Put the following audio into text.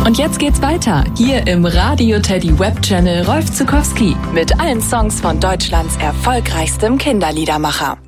Und jetzt geht's weiter, hier im Radio Teddy Web Channel Rolf Zuckowski mit allen Songs von Deutschlands erfolgreichstem Kinderliedermacher.